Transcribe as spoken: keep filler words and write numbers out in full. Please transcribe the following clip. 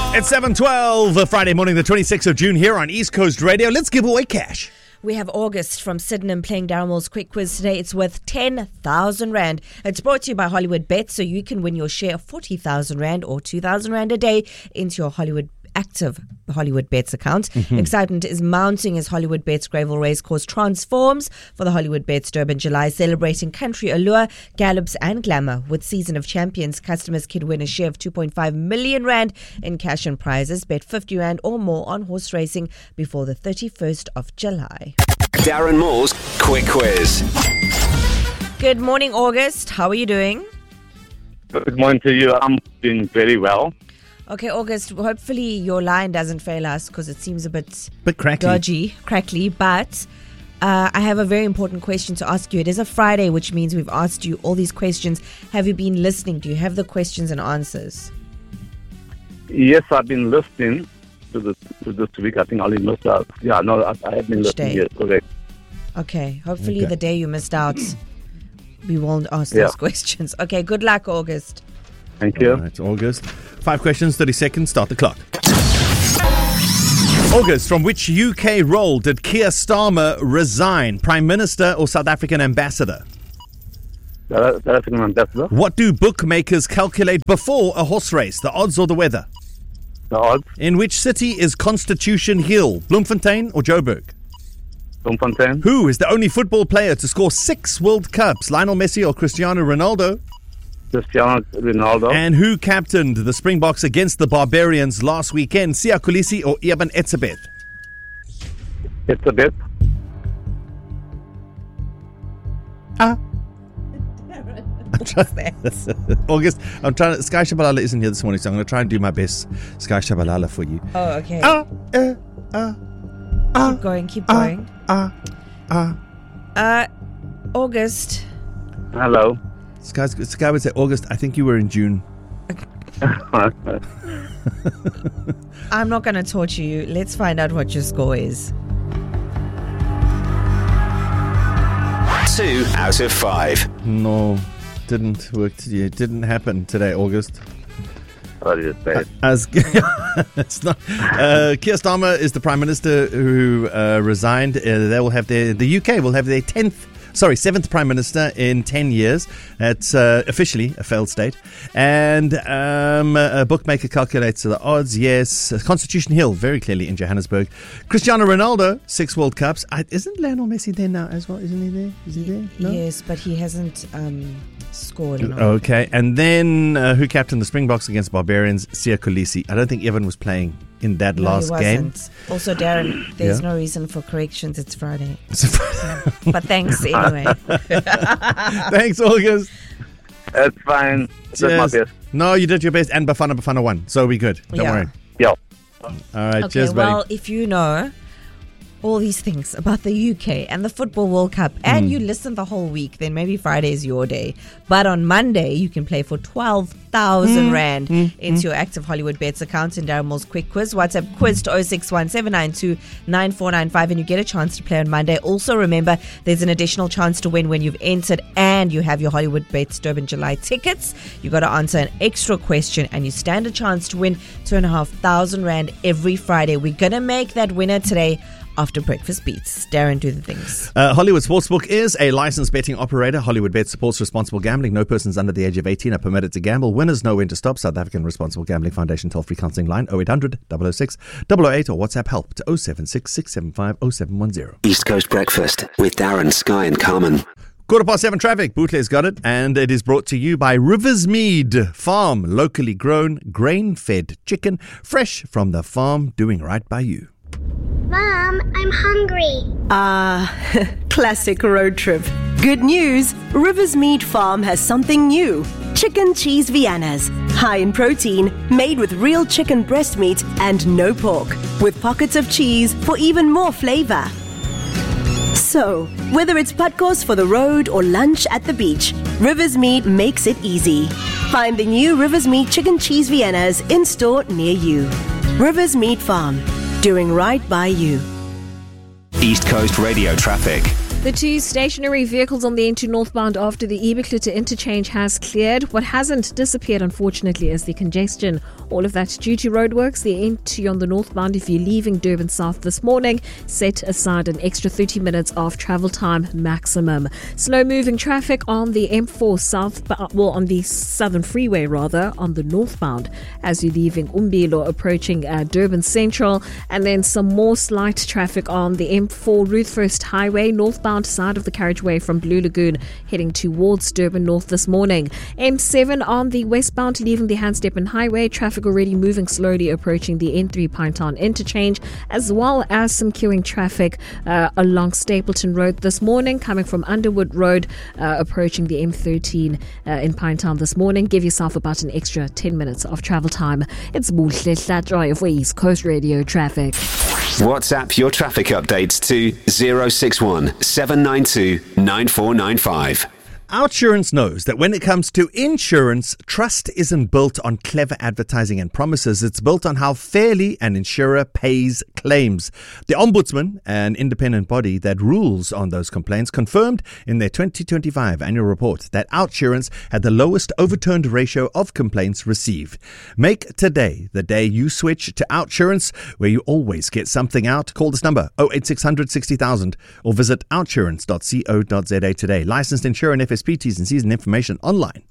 It's seven twelve, Friday morning, the twenty-sixth of June here on East Coast Radio. Let's give away cash. We have August from Sydenham playing Darren Quick Quiz today. It's worth ten thousand Rand. It's brought to you by Hollywood Bets, so you can win your share of forty thousand Rand or two thousand Rand a day into your Hollywood active Hollywood Bets account. Mm-hmm. Excitement is mounting as Hollywood Bets Gravel Racecourse transforms for the Hollywood Bets Durban July, celebrating country allure, gallops and glamour. With Season of Champions, customers can win a share of two point five million Rand in cash and prizes. Bet fifty Rand or more on horse racing before the thirty-first of July. Darren Moore's Quick Quiz. Good morning, August. How are you doing? Good morning to you. I'm doing very well. Okay, August, hopefully your line doesn't fail us because it seems a bit, bit crackly. dodgy, crackly, but uh, I have a very important question to ask you. It is a Friday, which means we've asked you all these questions. Have you been listening? Do you have the questions and answers? Yes, I've been listening to this, to this week. I think I only missed out. Yeah, no, I, I have been Which listening. day? Yes, correct. Okay, hopefully Okay. the day you missed out, we won't ask Yeah. those questions. Okay, good luck, August. Thank you. All right, August. Five questions, thirty seconds. Start the clock. August, from which U K role did Keir Starmer resign? Prime Minister or South African Ambassador? South African ambassador. What do bookmakers calculate before a horse race? The odds or the weather? The odds. In which city is Constitution Hill? Bloemfontein or Joburg? Bloemfontein. Who is the only football player to score six World Cups? Lionel Messi or Cristiano Ronaldo? Cristiano Ronaldo. And who captained the Springboks against the Barbarians last weekend? Siya Kolisi or Eben Etzebeth? It's a bit. Ah. I'm trying, August, I'm trying to, Sky Shabalala isn't here this morning, so I'm going to try and do my best Sky Shabalala for you. Oh, okay. Ah, uh, ah, ah, keep going, keep ah, going. ah, ah. Uh, August. Hello. Sky, Sky would say, August, I think you were in June. I'm not going to torture you. Let's find out what your score is. Two out of five. No, didn't work today. It didn't happen today, August. Sorry, it's bad. As it's not, uh, Keir Starmer is the Prime Minister who uh, resigned. Uh, they will have their, the U K will have their tenth, sorry, seventh Prime Minister in ten years. That's uh, officially a failed state. And um, a bookmaker calculates the odds. Yes, Constitution Hill, very clearly in Johannesburg. Cristiano Ronaldo, six World Cups. I, isn't Lionel Messi there now as well? Isn't he there? Is he there? No? Yes, but he hasn't um, scored enough. Okay, and then uh, who captained the Springboks against Barbarians? Siya Kolisi. I don't think Evan was playing in that No, last he game. wasn't. Also, Darren, there's Yeah. no reason for corrections. It's Friday. So- But thanks anyway. Thanks, August. It's fine. It's my Cheers. best. No, you did your best, and Bafana Bafana won, so we good. Don't Yeah. worry. Yeah. All right, Okay, cheers, well, buddy. if you know all these things about the U K and the Football World Cup and Hmm. you listen the whole week, then maybe Friday is your day. But on Monday, you can play for twelve thousand Hmm. Rand into your active Hollywood Bets account in Darren Moore's Quick Quiz. WhatsApp quiz to oh six one, seven nine two, nine four nine five and you get a chance to play on Monday. Also, remember, there's an additional chance to win when you've entered and you have your Hollywood Bets Durban July tickets. You got to answer an extra question and you stand a chance to win two and a half thousand Rand every Friday. We're going to make that winner today after Breakfast Beats. Darren, do the things. Uh, Hollywood Sportsbook is a licensed betting operator. Hollywood Bet supports responsible gambling. No persons under the age of eighteen are permitted to gamble. Winners know when to stop. South African Responsible Gambling Foundation toll-free counselling line oh eight hundred, double oh six, double oh eight or WhatsApp help to oh seven six, six seven five, oh seven one oh. East Coast Breakfast with Darren, Sky and Carmen. Quarter past seven traffic. Bootleg's got it, and it is brought to you by Riversmead Farm, locally grown, grain-fed chicken, fresh from the farm, doing right by you. Mom, I'm hungry. Ah, classic road trip. Good news, Riversmead Farm has something new. Chicken cheese Viennas. High in protein, made with real chicken breast meat and no pork. With pockets of cheese for even more flavor. So, whether it's padkos for the road or lunch at the beach, Riversmead makes it easy. Find the new Riversmead Chicken Cheese Viennas in store near you. Riversmead Farm, doing right by you. East Coast Radio traffic. The two stationary vehicles on the N two northbound after the Ebiklutte interchange has cleared. What hasn't disappeared, unfortunately, is the congestion. All of that due to roadworks. The N two on the northbound, if you're leaving Durban South this morning, set aside an extra thirty minutes of travel time maximum. Slow moving traffic on the M four south, well, on the Southern Freeway rather, on the northbound as you're leaving Umbilo approaching uh, Durban Central. And then some more slight traffic on the M four Ruth First Highway northbound side of the carriageway from Blue Lagoon heading towards Durban North this morning. M seven on the westbound leaving the Handsteppen Highway, traffic already moving slowly approaching the N three Pinetown interchange, as well as some queuing traffic uh, along Stapleton Road this morning coming from Underwood Road uh, approaching the M thirteen uh, in Pinetown this morning. Give yourself about an extra ten minutes of travel time. It's Buhle Hlatjoy for East Coast Radio Traffic. WhatsApp your traffic updates to zero six one seven nine two nine four nine five. Outsurance knows that when it comes to insurance, trust isn't built on clever advertising and promises. It's built on how fairly an insurer pays claims. The Ombudsman, an independent body that rules on those complaints, confirmed in their twenty twenty-five annual report that Outsurance had the lowest overturned ratio of complaints received. Make today the day you switch to Outsurance, where you always get something out. Call this number oh eight six hundred sixty thousand or visit outsurance dot co dot za today. Licensed insurer and F S P Ts and Cs and information online